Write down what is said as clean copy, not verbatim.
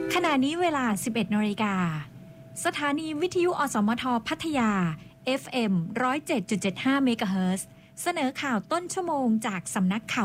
ขณะนี้เวลา 11 น.สถานีวิทยุอสมทพัทยา FM 107.75 เมกะเฮิรตซ์เสนอข่าวต้นชั่วโมงจากสำนักข่าว